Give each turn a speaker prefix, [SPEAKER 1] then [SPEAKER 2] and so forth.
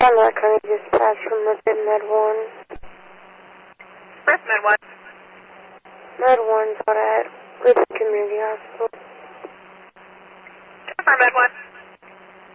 [SPEAKER 1] I'm not going to dispatch from Lipid Med 1.
[SPEAKER 2] Where's Med 1?
[SPEAKER 1] Med 1's out at Lipid Community Hospital.
[SPEAKER 2] For Med 1.